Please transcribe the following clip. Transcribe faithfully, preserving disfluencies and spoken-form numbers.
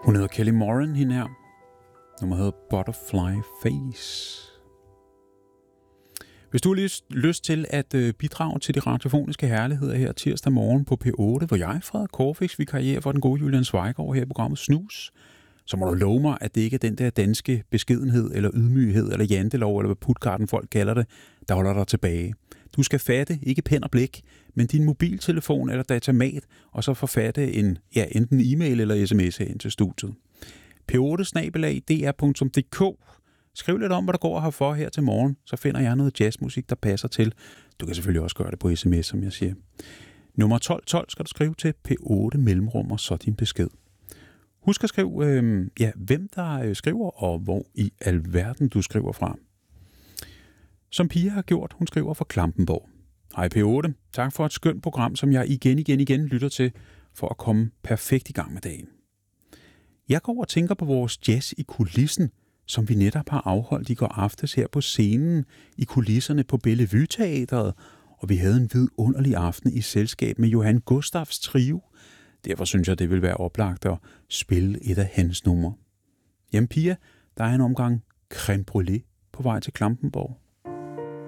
Hun hedder Kelly Moran, hende her. Nummer hedder Butterfly Face. Hvis du har lyst, lyst til at øh, bidrage til de radiofoniske herligheder her tirsdag morgen på P otte, hvor jeg, Frederik Corfix, vikarierer for den gode Julian Zweigård her i programmet Snus, så må du love mig, at det ikke er den der danske beskedenhed, eller ydmyghed, eller jantelov, eller hvad putkarten folk kalder det, der holder dig tilbage. Du skal fatte, ikke pen og blæk, men din mobiltelefon eller datamat, og så forfatte en, ja, enten e-mail eller sms ind til studiet. P otte snabel-a d r punktum d k. Skriv lidt om, hvad der går herfor her til morgen, så finder jeg noget jazzmusik, der passer til. Du kan selvfølgelig også gøre det på sms, som jeg siger. Nummer tolv tolv skal du skrive til P otte mellemrum og så din besked. Husk at skrive, øh, ja, hvem der øh, skriver, og hvor i alverden du skriver fra. Som Pia har gjort, hun skriver fra Klampenborg. Hej P otte, tak for et skønt program, som jeg igen, igen, igen lytter til, for at komme perfekt i gang med dagen. Jeg går og tænker på vores jazz i kulissen, som vi netop har afholdt i går aftes her på scenen i kulisserne på Bellevue Teatret, og vi havde en vidunderlig aften i selskab med Johan Gustafs trio. Derfor synes jeg, det vil være oplagt at spille et af hans numre. Jamen Pia, der er en omgang crème brûlée på vej til Klampenborg.